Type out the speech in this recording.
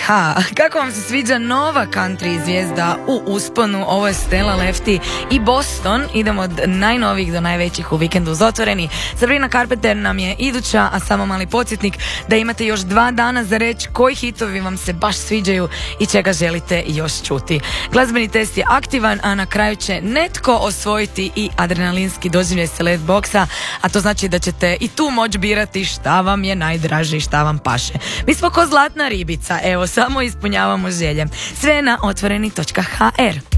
Kako vam se sviđa nova country zvijezda u usponu? Ovo je Stella Lefty i Boston. Idemo od najnovijih do najvećih u vikendu uz Otvoreni. Sabrina Carpenter nam je iduća, a samo mali podsjetnik da imate još 2 dana za reći koji hitovi vam se baš sviđaju i čega želite još čuti. Glazbeni test je aktivan, a na kraju će netko osvojiti i adrenalinski doživljaj Select Boxa, a to znači da ćete i tu moći birati šta vam je najdraže i šta vam paše. Mi smo ko zlatna ribica, evo, samo ispunjavamo želje. Sve na otvoreni.hr.